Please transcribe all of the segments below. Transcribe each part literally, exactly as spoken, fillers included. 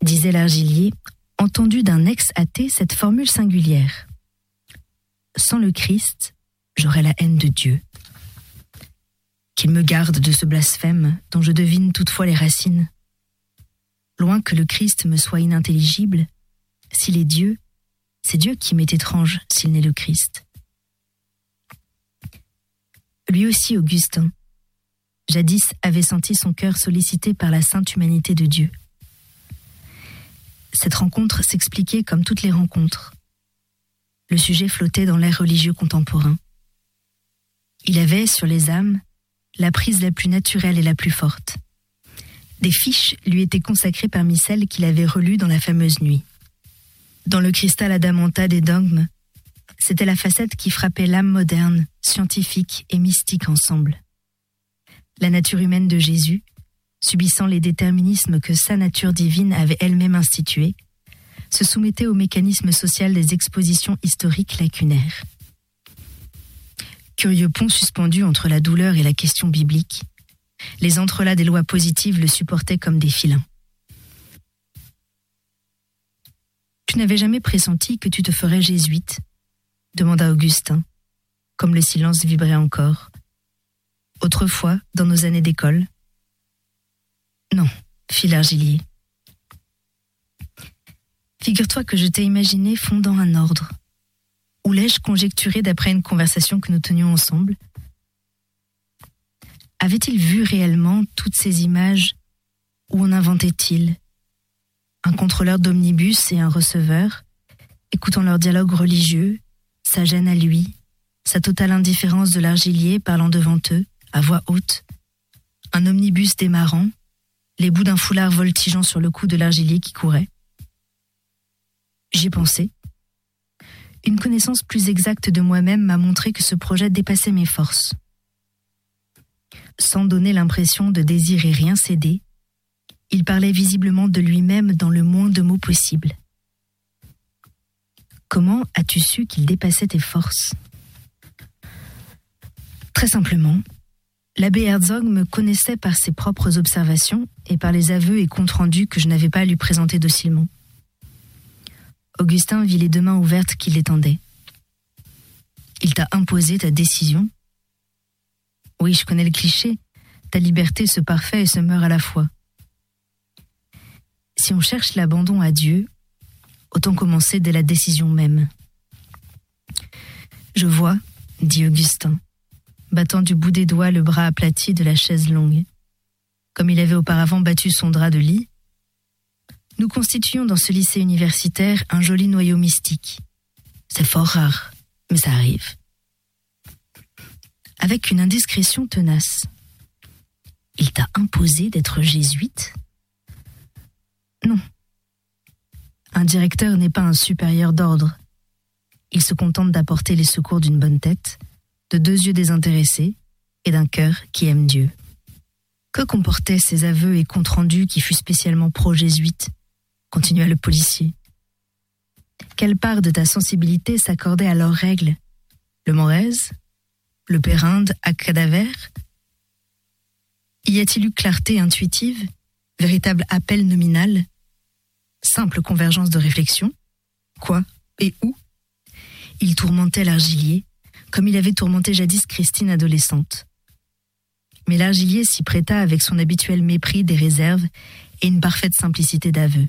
disait l'argilier, entendu d'un ex-athée cette formule singulière. Sans le Christ, j'aurais la haine de Dieu. Qu'il me garde de ce blasphème dont je devine toutefois les racines. Loin que le Christ me soit inintelligible, s'il est Dieu, c'est Dieu qui m'est étrange s'il n'est le Christ. Lui aussi, Augustin, jadis avait senti son cœur sollicité par la sainte humanité de Dieu. Cette rencontre s'expliquait comme toutes les rencontres. Le sujet flottait dans l'air religieux contemporain. Il avait, sur les âmes, la prise la plus naturelle et la plus forte. Des fiches lui étaient consacrées parmi celles qu'il avait relues dans la fameuse nuit. Dans le cristal adamanta des dogmes, c'était la facette qui frappait l'âme moderne, scientifique et mystique ensemble. La nature humaine de Jésus, subissant les déterminismes que sa nature divine avait elle-même institués, se soumettait au mécanisme social des expositions historiques lacunaires. Curieux pont suspendu entre la douleur et la question biblique, les entrelacs des lois positives le supportaient comme des filins. « Tu n'avais jamais pressenti que tu te ferais jésuite ?» demanda Augustin, comme le silence vibrait encore. « Autrefois, dans nos années d'école ?»« Non, » fit l'argilier. « Figure-toi que je t'ai imaginé fondant un ordre. Où l'ai-je conjecturé d'après une conversation que nous tenions ensemble ? Avait-il vu réellement toutes ces images ou en inventait-il ? Un contrôleur d'omnibus et un receveur, écoutant leur dialogue religieux, sa gêne à lui, sa totale indifférence de l'argilier parlant devant eux, à voix haute, un omnibus démarrant, les bouts d'un foulard voltigeant sur le cou de l'argilier qui courait. J'y ai pensé. Une connaissance plus exacte de moi-même m'a montré que ce projet dépassait mes forces. Sans donner l'impression de désirer rien céder, il parlait visiblement de lui-même dans le moins de mots possible. Comment as-tu su qu'il dépassait tes forces ? Très simplement, l'abbé Herzog me connaissait par ses propres observations et par les aveux et comptes rendus que je n'avais pas à lui présenter docilement. Augustin vit les deux mains ouvertes qui l'étendaient. Il t'a imposé ta décision ? Oui, je connais le cliché. Ta liberté se parfait et se meurt à la fois. Si on cherche l'abandon à Dieu, autant commencer dès la décision même. Je vois, dit Augustin, battant du bout des doigts le bras aplati de la chaise longue. Comme il avait auparavant battu son drap de lit, nous constituons dans ce lycée universitaire un joli noyau mystique. C'est fort rare, mais ça arrive. Avec une indiscrétion tenace. Il t'a imposé d'être jésuite ? Non. Un directeur n'est pas un supérieur d'ordre. Il se contente d'apporter les secours d'une bonne tête, de deux yeux désintéressés et d'un cœur qui aime Dieu. Que comportaient ces aveux et comptes rendus qui fut spécialement pro-jésuite ? Continua le policier. Quelle part de ta sensibilité s'accordait à leurs règles ? Le Morez ? Le Périnde à cadaver ? Y a-t-il eu clarté intuitive ? Véritable appel nominal ? Simple convergence de réflexion ? Quoi ? Et où ? Il tourmentait l'argilier, comme il avait tourmenté jadis Christine adolescente. Mais l'argilier s'y prêta avec son habituel mépris des réserves et une parfaite simplicité d'aveu.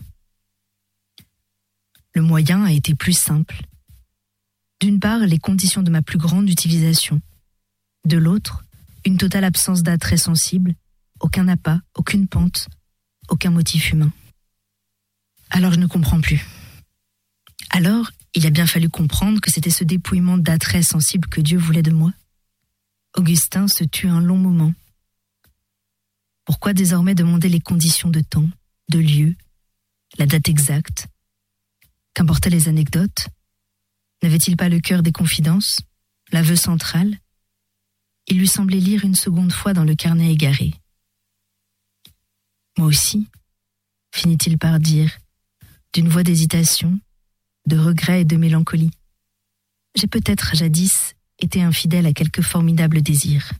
Le moyen a été plus simple. D'une part, les conditions de ma plus grande utilisation. De l'autre, une totale absence d'attrait sensible, aucun appât, aucune pente, aucun motif humain. Alors je ne comprends plus. Alors, il a bien fallu comprendre que c'était ce dépouillement d'attrait sensible que Dieu voulait de moi. Augustin se tut un long moment. Pourquoi désormais demander les conditions de temps, de lieu, la date exacte ? Qu'importaient les anecdotes ? N'avait-il pas le cœur des confidences, l'aveu central ? Il lui semblait lire une seconde fois dans le carnet égaré. Moi aussi, finit-il par dire, d'une voix d'hésitation, de regret et de mélancolie. J'ai peut-être jadis été infidèle à quelque formidable désir.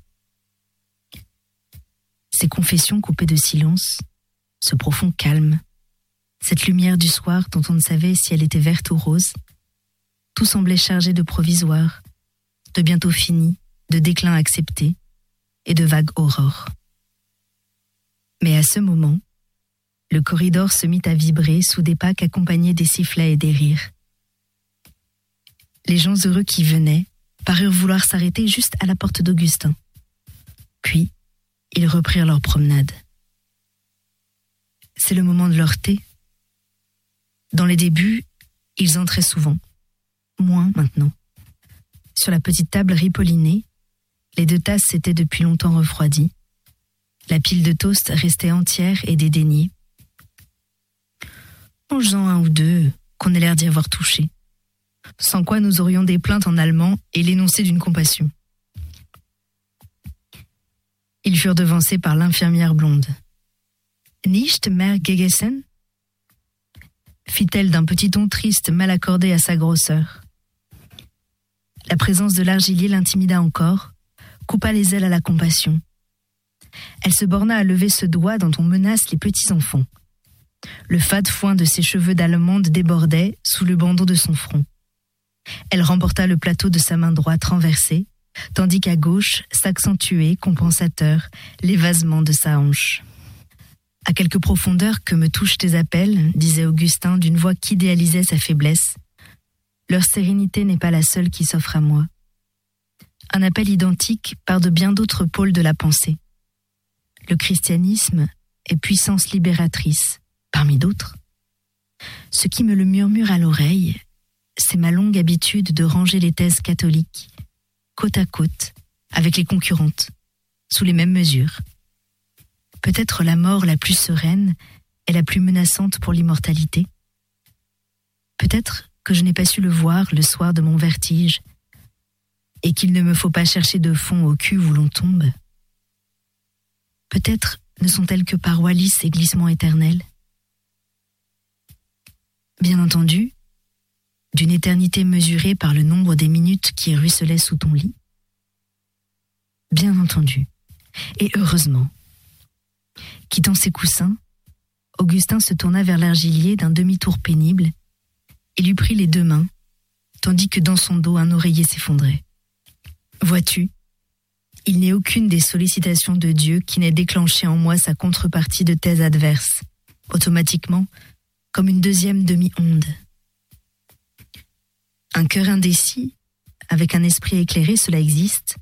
Ces confessions coupées de silence, ce profond calme, cette lumière du soir dont on ne savait si elle était verte ou rose, tout semblait chargé de provisoire, de bientôt fini, de déclin accepté et de vague aurore. Mais à ce moment, le corridor se mit à vibrer sous des pas qu'accompagnaient des sifflets et des rires. Les gens heureux qui venaient parurent vouloir s'arrêter juste à la porte d'Augustin. Puis, ils reprirent leur promenade. C'est le moment de leur thé. Dans les débuts, ils entraient souvent. Moins maintenant. Sur la petite table ripollinée, les deux tasses s'étaient depuis longtemps refroidies. La pile de toast restait entière et dédaignée. Mange-en un ou deux, qu'on ait l'air d'y avoir touché. Sans quoi nous aurions des plaintes en allemand et l'énoncé d'une compassion. Ils furent devancés par l'infirmière blonde. « Nicht mehr gegessen » fit-elle d'un petit ton triste mal accordé à sa grosseur. La présence de l'argilier l'intimida encore, coupa les ailes à la compassion. Elle se borna à lever ce doigt dont on menace les petits-enfants. Le fade foin de ses cheveux d'allemande débordait sous le bandeau de son front. Elle remporta le plateau de sa main droite renversée, tandis qu'à gauche s'accentuait, compensateur, l'évasement de sa hanche. « À quelque profondeur que me touchent tes appels, disait Augustin d'une voix qu'idéalisait sa faiblesse, leur sérénité n'est pas la seule qui s'offre à moi. Un appel identique part de bien d'autres pôles de la pensée. Le christianisme est puissance libératrice, parmi d'autres. Ce qui me le murmure à l'oreille, c'est ma longue habitude de ranger les thèses catholiques, côte à côte, avec les concurrentes, sous les mêmes mesures. Peut-être la mort la plus sereine est la plus menaçante pour l'immortalité. Peut-être que je n'ai pas su le voir le soir de mon vertige, et qu'il ne me faut pas chercher de fond au cul où l'on tombe. Peut-être ne sont-elles que parois lisses et glissements éternels. Bien entendu, d'une éternité mesurée par le nombre des minutes qui ruisselaient sous ton lit. Bien entendu, et heureusement. Quittant ses coussins, Augustin se tourna vers l'argilier d'un demi-tour pénible et lui prit les deux mains, tandis que dans son dos un oreiller s'effondrait. Vois-tu, il n'est aucune des sollicitations de Dieu qui n'ait déclenché en moi sa contrepartie de thèse adverse, automatiquement, comme une deuxième demi-onde. Un cœur indécis, avec un esprit éclairé, cela existe.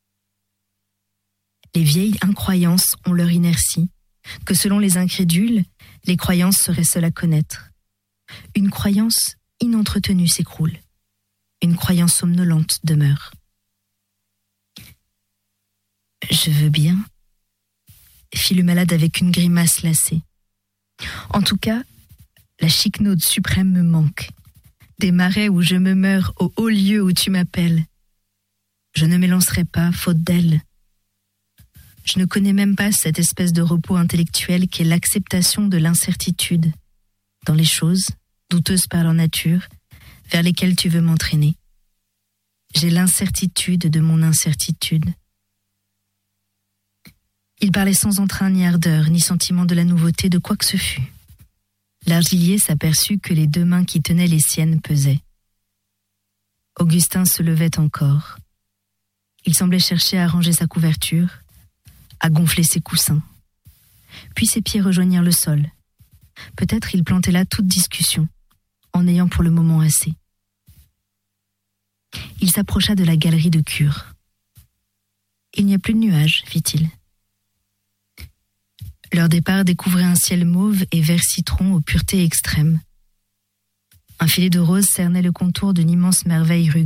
Les vieilles incroyances ont leur inertie, que selon les incrédules, les croyances seraient seules à connaître. Une croyance inentretenue s'écroule. Une croyance somnolente demeure. « Je veux bien », fit le malade avec une grimace lassée. « En tout cas, la chiquenaude suprême me manque. Des marais où je me meurs, au haut lieu où tu m'appelles. Je ne m'élancerai pas, faute d'elle. Je ne connais même pas cette espèce de repos intellectuel qu'est l'acceptation de l'incertitude dans les choses, douteuses par leur nature, vers lesquelles tu veux m'entraîner. J'ai l'incertitude de mon incertitude. » Il parlait sans entrain ni ardeur, ni sentiment de la nouveauté de quoi que ce fût. L'argilier s'aperçut que les deux mains qui tenaient les siennes pesaient. Augustin se levait encore. Il semblait chercher à ranger sa couverture, à gonfler ses coussins. Puis ses pieds rejoignirent le sol. Peut-être il plantait là toute discussion, en ayant pour le moment assez. Il s'approcha de la galerie de cure. « Il n'y a plus de nuages, fit-il. » Leur départ découvrait un ciel mauve et vert citron aux puretés extrêmes. Un filet de rose cernait le contour d'une immense merveille rugueuse.